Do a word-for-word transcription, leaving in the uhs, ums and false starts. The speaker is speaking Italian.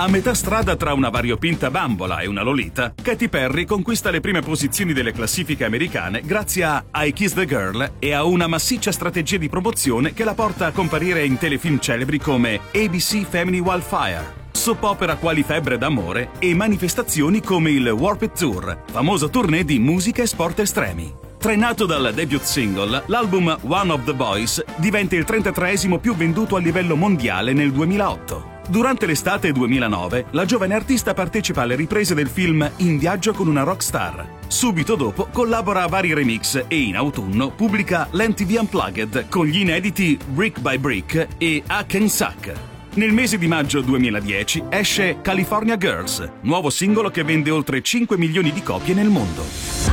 A metà strada tra una variopinta bambola e una lolita, Katy Perry conquista le prime posizioni delle classifiche americane grazie a I Kiss the Girl e a una massiccia strategia di promozione che la porta a comparire in telefilm celebri come A B C Family Wildfire, soap opera quali Febbre d'amore e manifestazioni come il Warped Tour, famoso tournée di musica e sport estremi. Trainato dal debut single, l'album One of the Boys diventa il trentatreesimo più venduto a livello mondiale nel duemilaotto. Durante l'estate duemilanove, la giovane artista partecipa alle riprese del film In viaggio con una rockstar. Subito dopo collabora a vari remix e in autunno pubblica l'M T V Unplugged con gli inediti Brick by Brick e I Can Suck. Nel mese di maggio duemiladieci esce California Girls, nuovo singolo che vende oltre cinque milioni di copie nel mondo.